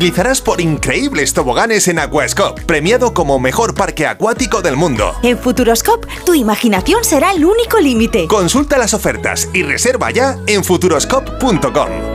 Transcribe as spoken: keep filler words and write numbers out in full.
deslizarás por increíbles toboganes en Aquascope, premiado como mejor parque acuático del mundo. En Futuroscope, tu imaginación será el único límite. Consulta las ofertas y reserva ya en futuroscope punto com.